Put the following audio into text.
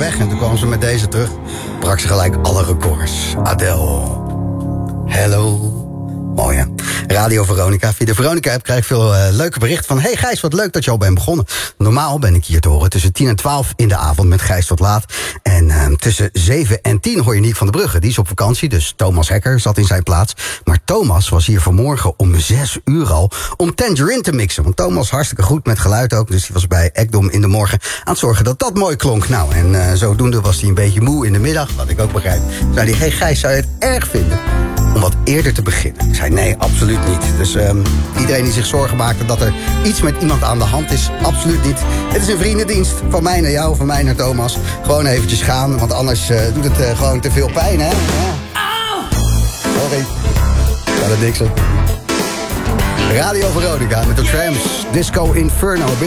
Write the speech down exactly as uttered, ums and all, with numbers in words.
weg en toen kwam ze met deze terug. Brak ze gelijk alle records. Adele. Hello. Mooi hè? Radio Veronica. Via de Veronica-app krijg ik veel uh, leuke berichten van... Hey Gijs, wat leuk dat je al bent begonnen. Normaal ben ik hier te horen tussen tien en twaalf in de avond met Gijs tot laat. En uh, tussen zeven en tien hoor je Niek van der Brugge. Die is op vakantie, dus Thomas Hekker zat in zijn plaats. Maar Thomas was hier vanmorgen om zes uur al om Tangerine te mixen. Want Thomas hartstikke goed met geluid ook. Dus die was bij Ekdom in de morgen aan het zorgen dat dat mooi klonk. Nou, en uh, zodoende was hij een beetje moe in de middag. Wat ik ook begrijp. Zei hij, hey Gijs, zou je het erg vinden om wat eerder te beginnen? Ik zei, nee, absoluut niet. Dus um, iedereen die zich zorgen maakte dat er iets met iemand aan de hand is, absoluut niet. Het is een vriendendienst, van mij naar jou, van mij naar Thomas. Gewoon eventjes gaan, want anders uh, doet het uh, gewoon te veel pijn, hè? Ja. Sorry. Ga er niks op. Radio Veronica met de Trams, Disco Inferno.